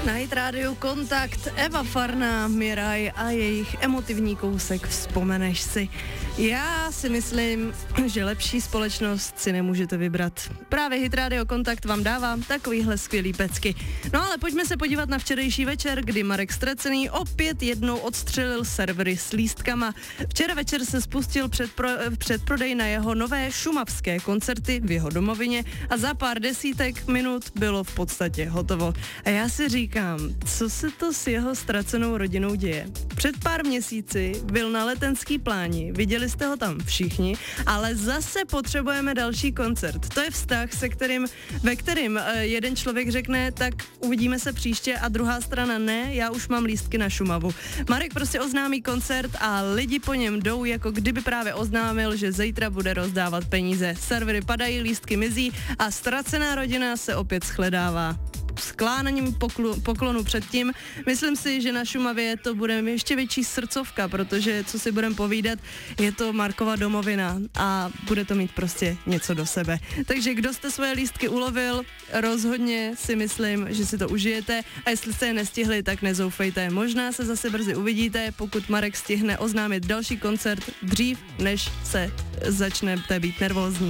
Na Hit Radio Kontakt, Eva Farná, Miraj a jejich emotivní kousek Vzpomeneš si. Já si myslím, že lepší společnost si nemůžete vybrat. Právě Hit Radio Kontakt vám dává takovýhle skvělý pecky. No ale pojďme se podívat na včerejší večer, kdy Marek Ztracený opět jednou odstřelil servery s lístkama. Včera večer se spustil předprodej na jeho nové šumavské koncerty v jeho domovině a za pár desítek minut bylo v podstatě hotovo. A já si říkám, co se to s jeho ztracenou rodinou děje? Před pár měsíci byl na Letenský pláni, viděli jste ho tam všichni, ale zase potřebujeme další koncert. To je vztah, ve kterým jeden člověk řekne, tak uvidíme se příště a druhá strana ne, já už mám lístky na Šumavu. Marek prostě oznámí koncert a lidi po něm jdou, jako kdyby právě oznámil, že zítra bude rozdávat peníze. Servery padají, lístky mizí a ztracená rodina se opět shledává. Skláněním poklonu předtím. Myslím si, že na Šumavě to bude ještě větší srdcovka, protože, co si budeme povídat, je to Markova domovina a bude to mít prostě něco do sebe. Takže kdo jste svoje lístky ulovil, rozhodně si myslím, že si to užijete a jestli jste je nestihli, tak nezoufejte. Možná se zase brzy uvidíte, pokud Marek stihne oznámit další koncert dřív, než se začnete být nervózní.